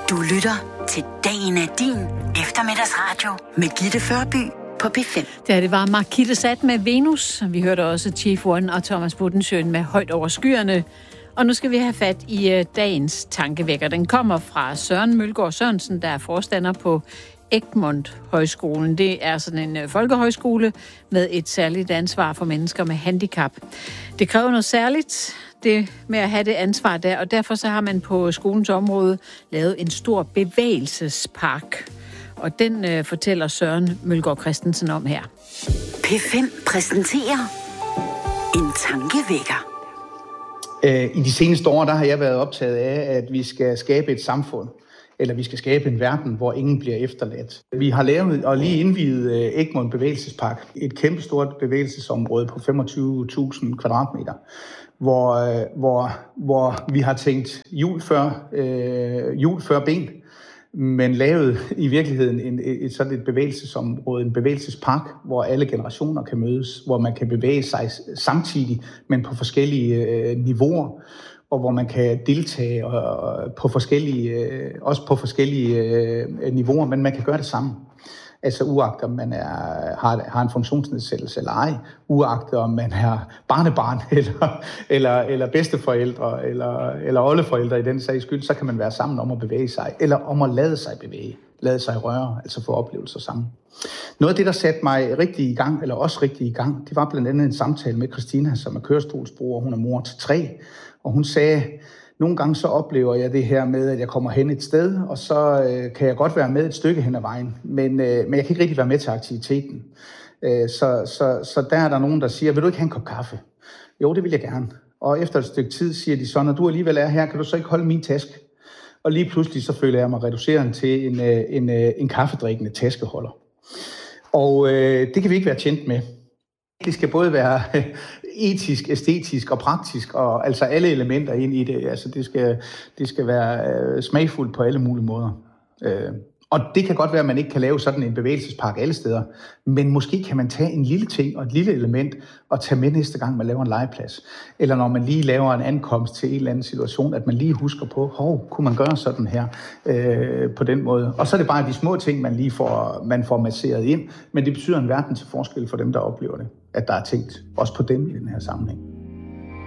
Du lytter til Dagen er din eftermiddagsradio med Gitte Førby på P5. Det var Markitte Sat med Venus. Vi hørte også Chief One og Thomas Budensjøen med Højt over skyerne. Og nu skal vi have fat i dagens tankevækker. Den kommer fra Søren Mølgaard Sørensen, der er forstander på Egmont Højskolen. Det er sådan en folkehøjskole med et særligt ansvar for mennesker med handicap. Det kræver noget særligt, det med at have det ansvar der, og derfor så har man på skolens område lavet en stor bevægelsespark. Og den fortæller Søren Mølgaard Christensen om her. P5 præsenterer en tankevækker. I de seneste år, der har jeg været optaget af, at vi skal skabe et samfund, eller vi skal skabe en verden, hvor ingen bliver efterladt. Vi har lavet og lige indviet Egmont Bevægelsespark, et kæmpestort bevægelsesområde på 25.000 kvadratmeter, hvor vi har tænkt jul før ben, men lavet i virkeligheden sådan et bevægelsesområde, en bevægelsespark, hvor alle generationer kan mødes, hvor man kan bevæge sig samtidig, men på forskellige niveauer, og hvor man kan deltage også på forskellige niveauer, men man kan gøre det sammen. Altså uagtet om man har en funktionsnedsættelse eller ej, uagtet om man er barnebarn eller bedsteforældre eller oldeforældre i den sags skyld, så kan man være sammen om at bevæge sig, eller om at lade sig bevæge, lade sig røre, altså få oplevelser sammen. Noget af det, der satte mig rigtig i gang, det var blandt andet en samtale med Christina, som er kørestolsbruger, hun er mor til 3, og hun sagde, nogle gange så oplever jeg det her med, at jeg kommer hen et sted, og så kan jeg godt være med et stykke hen ad vejen, men jeg kan ikke rigtig være med til aktiviteten. Så der er der nogen, der siger, vil du ikke have en kop kaffe? Jo, det vil jeg gerne. Og efter et stykke tid siger de så, når du alligevel er her, kan du så ikke holde min taske? Og lige pludselig så føler jeg mig reduceret til en kaffedrikkende taskeholder. Og det kan vi ikke være tjent med. Det skal både være etisk, æstetisk og praktisk, og altså alle elementer ind i det. Altså det skal være smagfuldt på alle mulige måder. Og det kan godt være, at man ikke kan lave sådan en bevægelsespark alle steder, men måske kan man tage en lille ting og et lille element og tage med næste gang, man laver en legeplads. Eller når man lige laver en ankomst til en eller anden situation, at man lige husker på, kunne man gøre sådan her på den måde. Og så er det bare de små ting, man får masseret ind, men det betyder en verden til forskel for dem, der oplever det, at der er tænkt også på dem i den her sammenhæng.